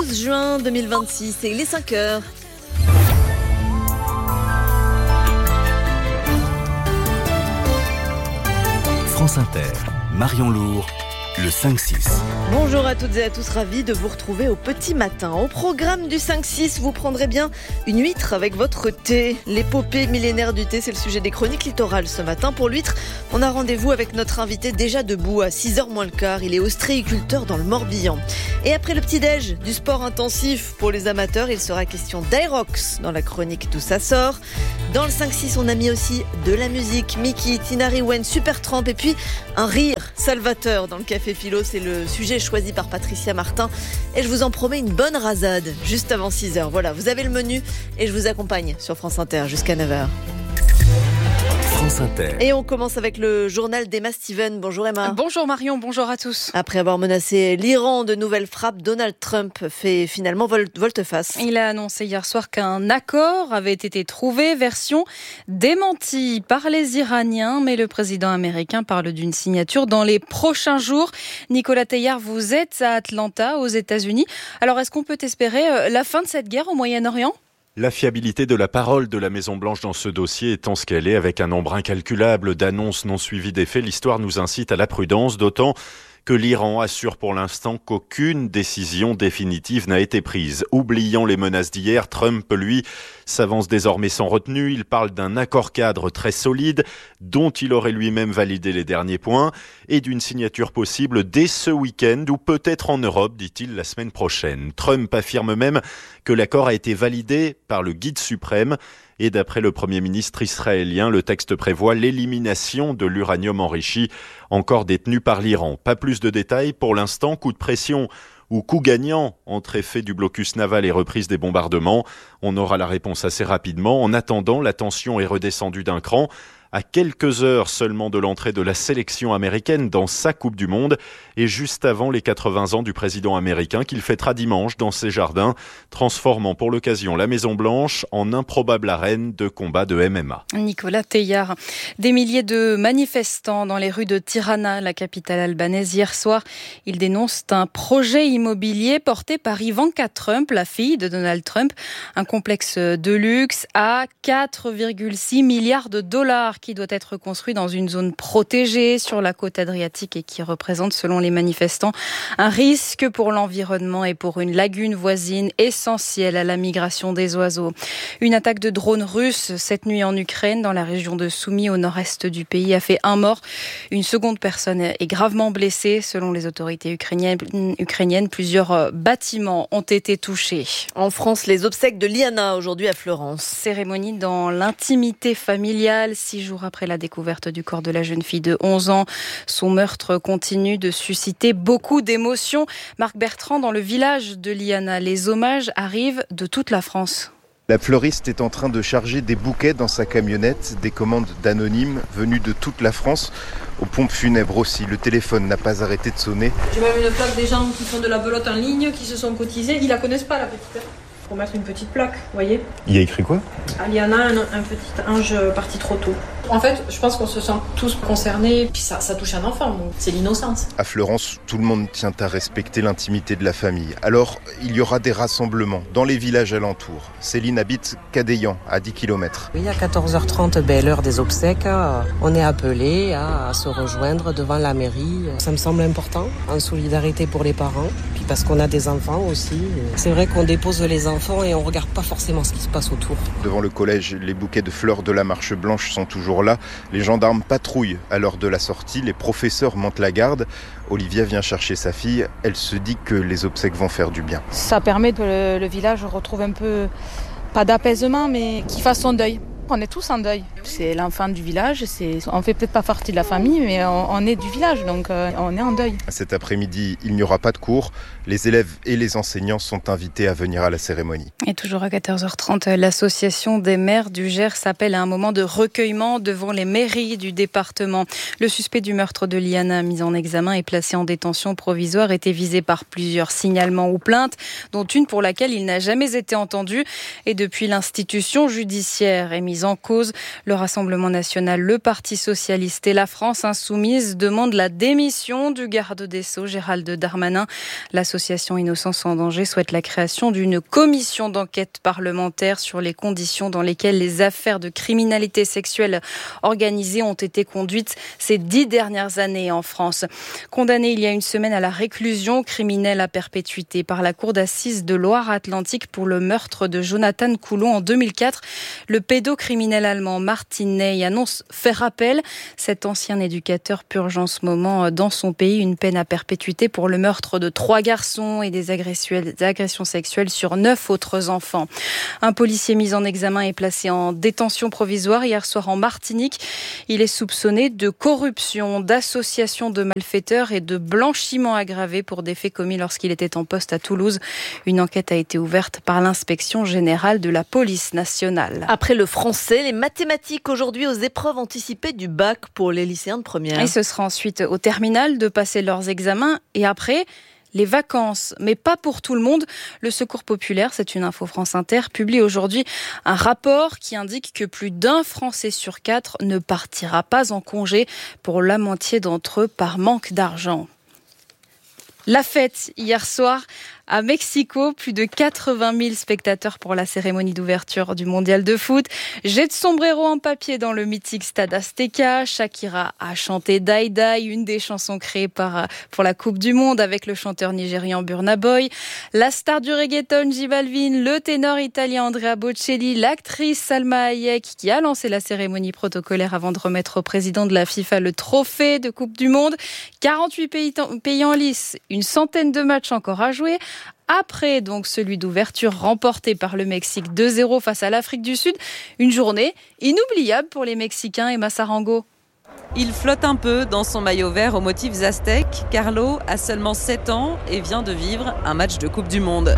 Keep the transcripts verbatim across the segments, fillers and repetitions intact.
onze juin deux mille vingt-six et il est cinq heures. France Inter, Marion Lourd, le cinq six. Bonjour à toutes et à tous, ravis de vous retrouver au petit matin. Au programme du cinq six, vous prendrez bien une huître avec votre thé. L'épopée millénaire du thé, c'est le sujet des chroniques littorales ce matin. Pour l'huître, on a rendez-vous avec notre invité déjà debout à six heures moins le quart. Il est ostréiculteur dans le Morbihan. Et après le petit-déj, du sport intensif pour les amateurs, il sera question d'Aerox dans la chronique D'où ça sort. Dans le cinq six, on a mis aussi de la musique. Mickey, Tinari Wen, Supertramp et puis un rire salvateur dans le Café Philo. C'est le sujet choisi par Patricia Martin. Et je vous en promets une bonne rasade juste avant six heures. Voilà, vous avez le menu et je vous accompagne sur France Inter jusqu'à neuf heures. France Inter. Et on commence avec le journal d'Emma Steven. Bonjour Emma. Bonjour Marion, bonjour à tous. Après avoir menacé l'Iran de nouvelles frappes, Donald Trump fait finalement volte-face. Il a annoncé hier soir qu'un accord avait été trouvé, version démentie par les Iraniens, mais le président américain parle d'une signature dans les prochains jours. Nicolas Teilhard, vous êtes à Atlanta, aux États-Unis. Alors est-ce qu'on peut espérer la fin de cette guerre au Moyen-Orient ? La fiabilité de la parole de la Maison-Blanche dans ce dossier étant ce qu'elle est, avec un nombre incalculable d'annonces non suivies d'effets, l'histoire nous incite à la prudence, d'autant que l'Iran assure pour l'instant qu'aucune décision définitive n'a été prise. Oubliant les menaces d'hier, Trump, lui, s'avance désormais sans retenue. Il parle d'un accord cadre très solide, dont il aurait lui-même validé les derniers points, et d'une signature possible dès ce week-end, ou peut-être en Europe, dit-il, la semaine prochaine. Trump affirme même que l'accord a été validé par le guide suprême. Et d'après le Premier ministre israélien, le texte prévoit l'élimination de l'uranium enrichi encore détenu par l'Iran. Pas plus de détails pour l'instant, coup de pression ou coup gagnant entre effet du blocus naval et reprise des bombardements. On aura la réponse assez rapidement. En attendant, la tension est redescendue d'un cran. À quelques heures seulement de l'entrée de la sélection américaine dans sa Coupe du Monde et juste avant les quatre-vingts ans du président américain qu'il fêtera dimanche dans ses jardins, transformant pour l'occasion la Maison-Blanche en improbable arène de combat de M M A. Nicolas Teilhard. Des milliers de manifestants dans les rues de Tirana, la capitale albanaise, hier soir. Ils dénoncent un projet immobilier porté par Ivanka Trump, la fille de Donald Trump. Un complexe de luxe à quatre virgule six milliards de dollars qui doit être construit dans une zone protégée sur la côte adriatique et qui représente, selon les manifestants, un risque pour l'environnement et pour une lagune voisine essentielle à la migration des oiseaux. Une attaque de drones russes cette nuit en Ukraine, dans la région de Soumy, au nord-est du pays, a fait un mort. Une seconde personne est gravement blessée. Selon les autorités ukrainiennes, ukrainiennes plusieurs bâtiments ont été touchés. En France, les obsèques de Liana aujourd'hui à Florence. Cérémonie dans l'intimité familiale, six jours après la découverte du corps de la jeune fille de onze ans. Son meurtre continue de susciter beaucoup d'émotions. Marc Bertrand, dans le village de Liana, les hommages arrivent de toute la France. La fleuriste est en train de charger des bouquets dans sa camionnette, des commandes d'anonymes venus de toute la France. Aux pompes funèbres aussi, le téléphone n'a pas arrêté de sonner. J'ai même une plaque des gens qui font de la belote en ligne, qui se sont cotisés. Ils la connaissent pas, la petite. Pour mettre une petite plaque, vous voyez. Il y a écrit quoi ? Aliana, un, un petit ange parti trop tôt. En fait, je pense qu'on se sent tous concernés, puis ça, ça touche un enfant, donc c'est l'innocence. À Florence, tout le monde tient à respecter l'intimité de la famille. Alors, il y aura des rassemblements dans les villages alentours. Céline habite Cadéan, à dix kilomètres. Oui, à quatorze heures trente, ben, l'heure des obsèques, on est appelé à se rejoindre devant la mairie. Ça me semble important, en solidarité pour les parents, puis parce qu'on a des enfants aussi. C'est vrai qu'on dépose les enfants et on regarde pas forcément ce qui se passe autour. Devant le collège, les bouquets de fleurs de la Marche Blanche sont toujours là. Les gendarmes patrouillent à l'heure de la sortie. Les professeurs montent la garde. Olivia vient chercher sa fille. Elle se dit que les obsèques vont faire du bien. Ça permet que le, le village retrouve un peu, pas d'apaisement, mais qu'il fasse son deuil. On est tous en deuil. C'est l'enfant du village. C'est, on fait peut-être pas partie de la famille, mais on, on est du village, donc euh, on est en deuil. Cet après-midi, il n'y aura pas de cours. Les élèves et les enseignants sont invités à venir à la cérémonie. Et toujours à quatorze heures trente, l'association des maires du Gers s'appelle à un moment de recueillement devant les mairies du département. Le suspect du meurtre de Liana, mis en examen et placé en détention provisoire, était visé par plusieurs signalements ou plaintes, dont une pour laquelle il n'a jamais été entendu. Et depuis, l'institution judiciaire est mise remise en cause. Le Rassemblement national, le Parti socialiste et la France insoumise demandent la démission du garde des Sceaux, Gérald Darmanin. L'association Innocence en danger souhaite la création d'une commission d'enquête parlementaire sur les conditions dans lesquelles les affaires de criminalité sexuelle organisée ont été conduites ces dix dernières années en France. Condamné il y a une semaine à la réclusion criminelle à perpétuité par la cour d'assises de Loire-Atlantique pour le meurtre de Jonathan Coulon en deux mille quatre, le pédocriminel allemand Martin Ney annonce faire appel. Cet ancien éducateur purge en ce moment dans son pays une peine à perpétuité pour le meurtre de trois garçons et des agressions sexuelles sur neuf autres enfants. Un policier mis en examen est placé en détention provisoire hier soir en Martinique. Il est soupçonné de corruption, d'association de malfaiteurs et de blanchiment aggravé pour des faits commis lorsqu'il était en poste à Toulouse. Une enquête a été ouverte par l'inspection générale de la police nationale. Après le français, les mathématiques aujourd'hui aux épreuves anticipées du bac pour les lycéens de première. Et ce sera ensuite au terminal de passer leurs examens et après les vacances, mais pas pour tout le monde. Le Secours populaire, c'est une info France Inter, publie aujourd'hui un rapport qui indique que plus d'un Français sur quatre ne partira pas en congé, pour la moitié d'entre eux par manque d'argent. La fête hier soir à Mexico, plus de quatre-vingt mille spectateurs pour la cérémonie d'ouverture du mondial de foot. Jet de sombrero en papier dans le mythique stade Azteca. Shakira a chanté Die Die, une des chansons créées par, pour la Coupe du Monde avec le chanteur nigérian Burna Boy. La star du reggaeton J Balvin, le ténor italien Andrea Bocelli, l'actrice Salma Hayek qui a lancé la cérémonie protocolaire avant de remettre au président de la FIFA le trophée de Coupe du Monde. quarante-huit pays, pays en lice, une centaine de matchs encore à jouer. Après donc celui d'ouverture remporté par le Mexique deux zéro face à l'Afrique du Sud. Une journée inoubliable pour les Mexicains. Emma Sarango. Il flotte un peu dans son maillot vert aux motifs aztèques. Carlo a seulement sept ans et vient de vivre un match de Coupe du Monde.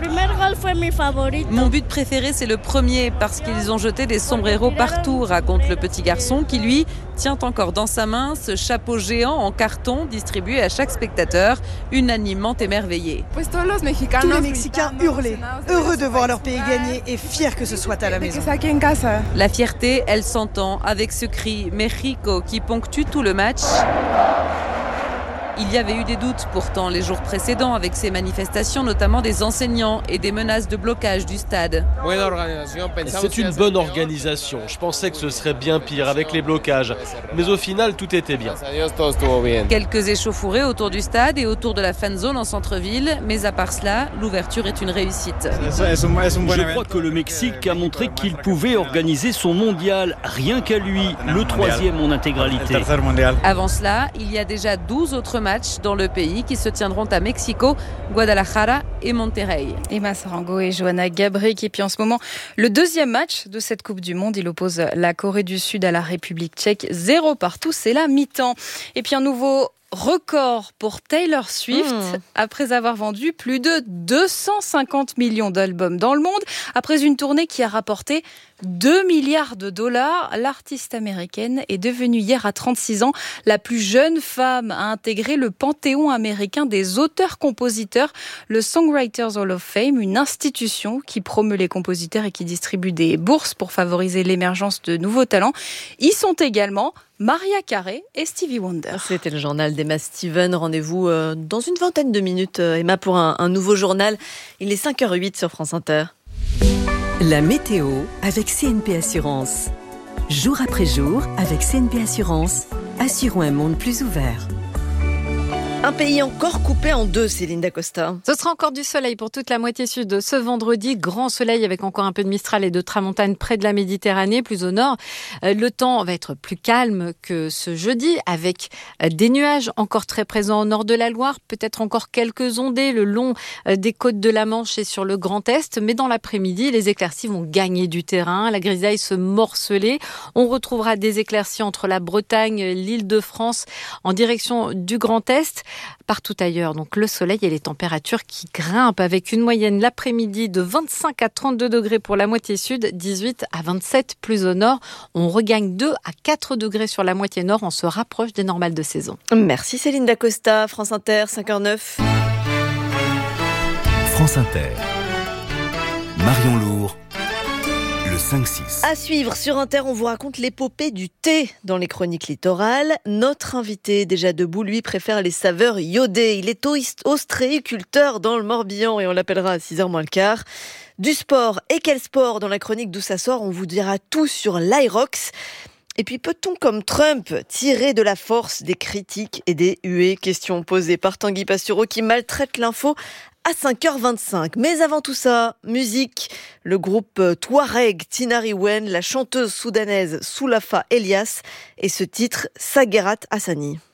Mon but préféré, c'est le premier parce qu'ils ont jeté des sombreros partout, raconte le petit garçon qui, lui, tient encore dans sa main ce chapeau géant en carton distribué à chaque spectateur, unanimement émerveillé. Tous les Mexicains hurlaient, heureux de voir leur pays gagner et fiers que ce soit à la maison. La fierté, elle s'entend avec ce cri « Mexico » qui ponctue tout le match. Il y avait eu des doutes pourtant les jours précédents avec ces manifestations, notamment des enseignants et des menaces de blocage du stade. C'est une bonne organisation. Je pensais que ce serait bien pire avec les blocages. Mais au final, tout était bien. Quelques échauffourées autour du stade et autour de la fan zone en centre-ville. Mais à part cela, l'ouverture est une réussite. Je crois que le Mexique a montré qu'il pouvait organiser son mondial, rien qu'à lui, le troisième en intégralité. Avant cela, il y a déjà douze autres matchs dans le pays qui se tiendront à Mexico, Guadalajara et Monterrey. Emma Sarango et Johanna Gabrick. Et puis en ce moment, le deuxième match de cette Coupe du Monde, il oppose la Corée du Sud à la République tchèque. Zéro partout, c'est la mi-temps. Et puis un nouveau record pour Taylor Swift, mmh. après avoir vendu plus de deux cent cinquante millions d'albums dans le monde, après une tournée qui a rapporté deux milliards de dollars. L'artiste américaine est devenue hier à trente-six ans la plus jeune femme à intégrer le panthéon américain des auteurs-compositeurs, le Songwriters Hall of Fame, une institution qui promeut les compositeurs et qui distribue des bourses pour favoriser l'émergence de nouveaux talents. Y sont également Mariah Carey et Stevie Wonder. C'était le journal d'Emma Steven. Rendez-vous euh, dans une vingtaine de minutes, euh, Emma, pour un, un nouveau journal. Il est cinq heures huit sur France Inter. La météo avec C N P Assurance. Jour après jour, avec C N P Assurance, assurons un monde plus ouvert. Un pays encore coupé en deux, Céline Dacosta. Ce sera encore du soleil pour toute la moitié sud ce vendredi. Grand soleil avec encore un peu de Mistral et de Tramontane près de la Méditerranée. Plus au nord, le temps va être plus calme que ce jeudi avec des nuages encore très présents au nord de la Loire. Peut-être encore quelques ondées le long des côtes de la Manche et sur le Grand Est. Mais dans l'après-midi, les éclaircies vont gagner du terrain. La grisaille se morceler. On retrouvera des éclaircies entre la Bretagne, l'Île-de-France en direction du Grand Est. Partout ailleurs, donc le soleil et les températures qui grimpent avec une moyenne l'après-midi de vingt-cinq à trente-deux degrés pour la moitié sud, dix-huit à vingt-sept plus au nord. On regagne deux à quatre degrés sur la moitié nord, on se rapproche des normales de saison. Merci Céline Dacosta, France Inter, cinq heures neuf. France Inter, Marion Lourd, le cinq six. À suivre sur Inter, on vous raconte l'épopée du thé dans les chroniques littorales. Notre invité, déjà debout, lui préfère les saveurs iodées. Il est ostréiculteur dans le Morbihan et on l'appellera à six heures moins le quart. Du sport, et quel sport dans la chronique d'où ça sort, on vous dira tout sur l'Irox. Et puis peut-on, comme Trump, tirer de la force des critiques et des huées? Question posée par Tanguy Pastureau qui maltraite l'info à cinq heures vingt-cinq. Mais avant tout ça, musique. Le groupe Touareg, Tinari Wen, la chanteuse soudanaise Soulafa Elias et ce titre, Saguerat Hassani.